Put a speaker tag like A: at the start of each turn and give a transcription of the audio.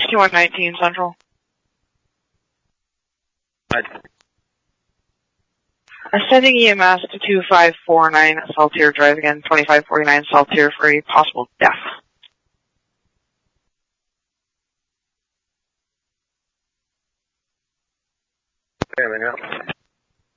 A: 6119 Central. Sending EMS to 2549 Saltier Drive again, 2549 Saltier for a possible death.
B: Family, yeah.